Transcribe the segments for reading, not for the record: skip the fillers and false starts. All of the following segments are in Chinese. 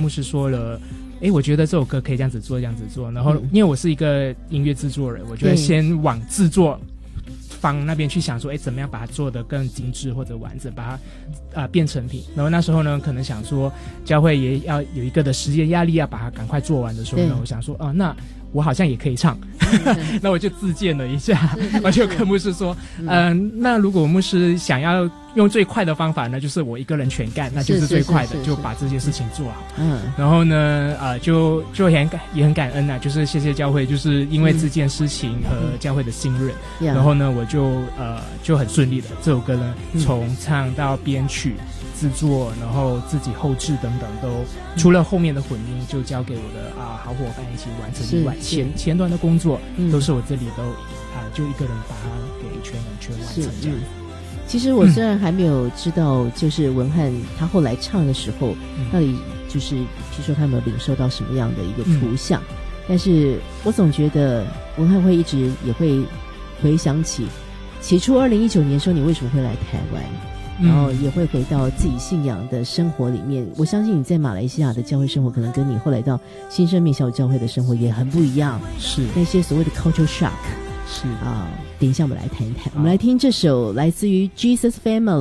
牧师说了，我觉得这首歌可以这样子做，这样子做。然后因为我是一个音乐制作人，我就会先往制作方那边去想说，怎么样把它做得更精致或者完整，把它变成品。然后那时候呢，可能想说教会也要有一个的时间压力，要把它赶快做完的时候呢，我想说，那我好像也可以唱，那我就自荐了一下，我就跟牧师说，那如果牧师想要用最快的方法呢，就是我一个人全干，那就是最快的，就把这件事情做好。然后呢，就也很感恩啊，就是谢谢教会，就是因为这件事情和教会的信任，然后呢，我就很顺利的这首歌呢，从唱到编曲、制作，然后自己后制等等都，除了后面的混音就交给我的好伙伴一起完成以外，前端的工作都是我这里都就一个人把它给全完成这样。 其实我虽然还没有知道，就是文翰他后来唱的时候，到底就是譬如说他有没有领受到什么样的一个图像，但是我总觉得文翰会一直也会回想起起初2019年的时候你为什么会来台湾，然后也会回到自己信仰的生活里面。我相信你在马来西亚的教会生活可能跟你后来到新生命小组教会的生活也很不一样， 是那些所谓的 culture shock。是等一下我们来谈一谈，我们来听这首来自于 Jesus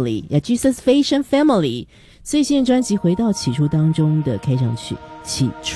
Fashion Family 最新的专辑《回到起初》当中的开场曲《起初》。